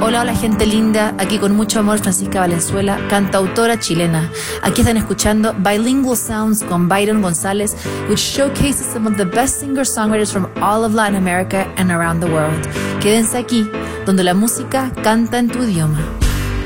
Hola, hola gente linda, aquí con mucho amor Francisca Valenzuela, cantautora chilena. Aquí están escuchando Bilingual Sounds con Byron González, which showcases some of the best singer-songwriters from all of Latin America and around the world. Quédense aquí, donde la música canta en tu idioma.